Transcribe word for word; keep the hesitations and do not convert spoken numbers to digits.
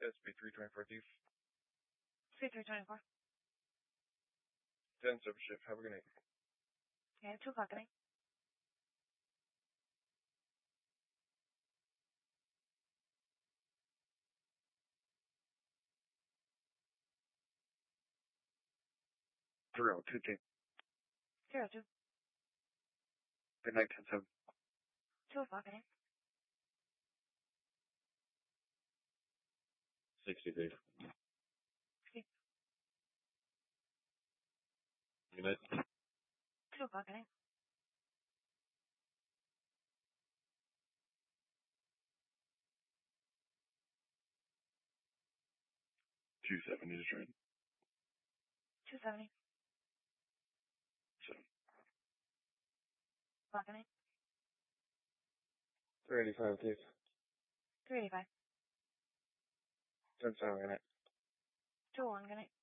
S B three twenty-four Thief. C three twenty-four. ten super shift. Have a good night. Okay, two o'clock at night. three oh two team. Zero two. Good night, ten seven. Two o'clock at night. sixty-three. Okay. Good night. Two o'clock at night. two seventy to train. Two seventy. Seven. O'clock at night. three eighty-five Thief. Three eighty-five. ten seven. Good night. Two oh one. Good night.